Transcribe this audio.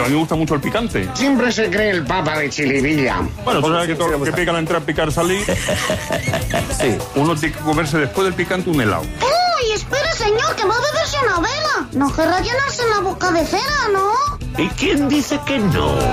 mí me gusta mucho el picante. Siempre se cree el papa de Chilivilla. Bueno, tú sabes que todo lo que pica al entrar, picar, salir. Sí. Uno tiene que comerse después del picante un helado. ¡Uy, espere, señor, que va a beberse una vela! No querrá llenarse la boca de cera, ¿no? ¿Y quién dice que no?